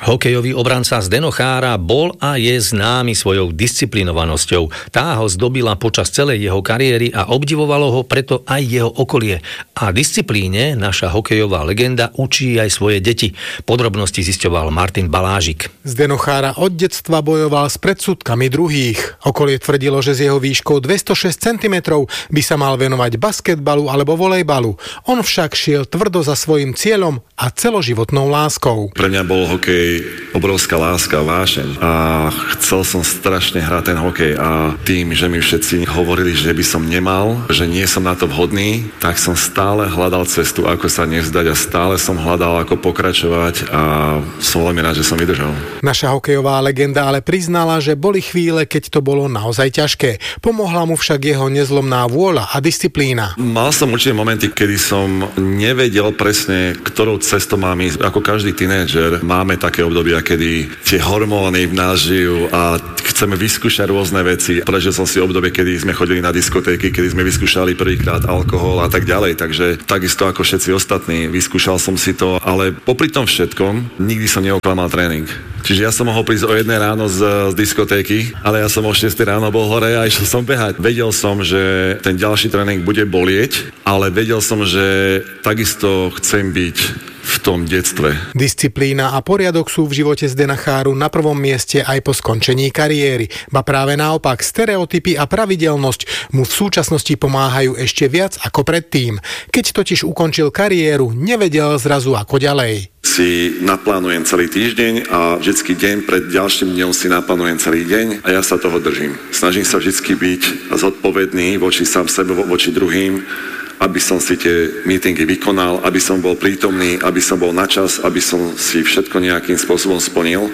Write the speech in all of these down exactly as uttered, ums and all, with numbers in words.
Hokejový obranca Zdeno Chára bol a je známy svojou disciplinovanosťou. Tá ho zdobila počas celej jeho kariéry a obdivovalo ho preto aj jeho okolie. A disciplíne naša hokejová legenda učí aj svoje deti. Podrobnosti zisťoval Martin Balážik. Zdeno Chára od detstva bojoval s predsudkami druhých. Okolie tvrdilo, že s jeho výškou dvestošesť centimetrov by sa mal venovať basketbalu alebo volejbalu. On však šiel tvrdo za svojím cieľom a celoživotnou láskou. Pre mňa bol hokej obrovská láska, vášeň a chcel som strašne hrať ten hokej a tým, že mi všetci hovorili, že by som nemal, že nie som na to vhodný, tak som stále hľadal cestu, ako sa nevzdať a stále som hľadal, ako pokračovať a som veľmi rád, že som vydržal. Naša hokejová legenda ale priznala, že boli chvíle, keď to bolo naozaj ťažké. Pomohla mu však jeho nezlomná vôľa a disciplína. Mal som určite momenty, kedy som nevedel presne, ktorou cestou mám ísť. Ako každý tínedžer máme také obdobia, kedy tie hormóny v nás žijú a chceme vyskúšať rôzne veci. Prežil som si obdobie, kedy sme chodili na diskotéky, kedy sme vyskúšali prvýkrát alkohol a tak ďalej. Takže takisto ako všetci ostatní, vyskúšal som si to, ale popri tom všetkom nikdy som neoklamal tréning. Čiže ja som mohol prísť o jedné ráno z, z diskotéky, ale ja som o šiestej ráno bol hore a išiel som behať. Vedel som, že ten ďalší tréning bude bolieť, ale vedel som, že takisto chcem byť v tom detstve. Disciplína a poriadok sú v živote Zdena Cháru na prvom mieste aj po skončení kariéry. Ba práve naopak, stereotypy a pravidelnosť mu v súčasnosti pomáhajú ešte viac ako predtým. Keď totiž ukončil kariéru, nevedel zrazu ako ďalej. Si naplánujem celý týždeň a vždycky deň pred ďalším dňom si naplánujem celý deň a ja sa toho držím. Snažím sa vždycky byť zodpovedný voči sám sebe, voči druhým, aby som si tie meetingy vykonal, aby som bol prítomný, aby som bol na čas, aby som si všetko nejakým spôsobom splnil.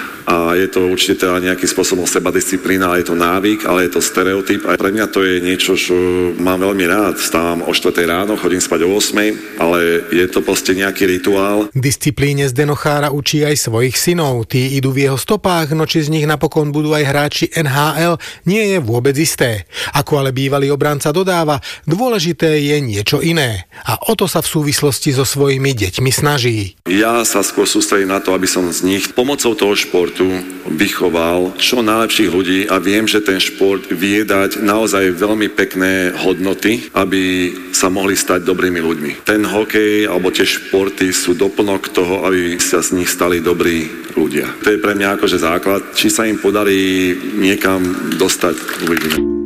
A je to určite teda nejakým spôsobom sebadisciplína, ale je to návyk, ale je to stereotyp. A pre mňa to je niečo, čo mám veľmi rád. Vstávam o štvrtej ráno, chodím spať o ôsmej, ale je to proste nejaký rituál. Disciplíne Zdeno Chára učí aj svojich synov. Tí idú v jeho stopách, no či z nich napokon budú aj hráči en há el, nie je vôbec isté. Ako ale bývalý obranca dodáva, dôležité je niečo iné. A o to sa v súvislosti so svojimi deťmi snaží. Ja sa skôr sústredím na to, aby som z nich pomocou toho športu vychoval čo najlepších ľudí a viem, že ten šport vie dať naozaj veľmi pekné hodnoty, aby sa mohli stať dobrými ľuďmi. Ten hokej alebo tie športy sú doplnok toho, aby sa z nich stali dobrí ľudia. To je pre mňa akože základ. Či sa im podarí niekam dostať, uvidíme.